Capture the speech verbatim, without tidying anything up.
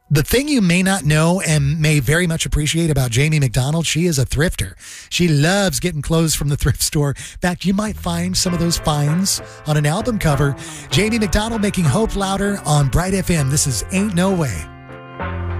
The thing you may not know and may very much appreciate about Jamie McDonald, she is a thrifter. She loves getting clothes from the thrift store. In fact, you might find some of those finds on an album cover. Jamie McDonald making Hope Louder on Bright F M. This is Ain't No Way.